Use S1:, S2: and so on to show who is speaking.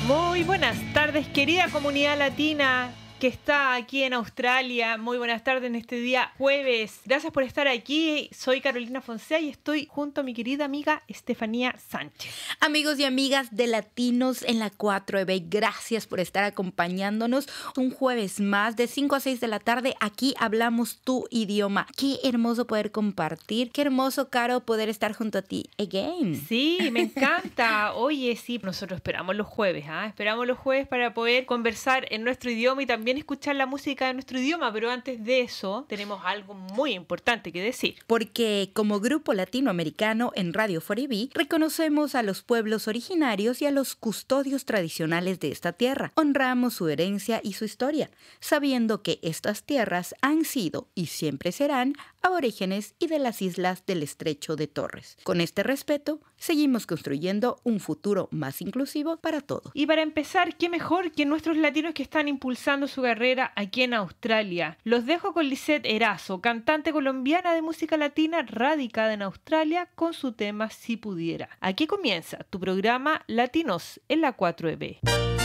S1: Muy buenas tardes, querida comunidad latina que está aquí en Australia. Muy buenas tardes en este día jueves. Gracias por estar aquí. Soy Carolina Fonsea y estoy junto a mi querida amiga Estefanía Sánchez.
S2: Amigos y amigas de Latinos en la 4EB, gracias por estar acompañándonos un jueves más de 5 a 6 de la tarde. Aquí hablamos tu idioma. Qué hermoso poder compartir. Qué hermoso, Caro, poder estar junto a ti again.
S1: Sí, me encanta. Oye, sí, nosotros esperamos los jueves, Esperamos los jueves para poder conversar en nuestro idioma y también escuchar la música de nuestro idioma, pero antes de eso tenemos algo muy importante que decir.
S2: Porque como grupo latinoamericano en Radio 4EB reconocemos a los pueblos originarios y a los custodios tradicionales de esta tierra. Honramos su herencia y su historia, sabiendo que estas tierras han sido y siempre serán aborígenes y de las islas del Estrecho de Torres. Con este respeto, seguimos construyendo un futuro más inclusivo para todos.
S1: Y para empezar, qué mejor que nuestros latinos que están impulsando su carrera aquí en Australia. Los dejo con Lisette Erazo, cantante colombiana de música latina radicada en Australia, con su tema Si Pudiera. Aquí comienza tu programa Latinos en la 4EB.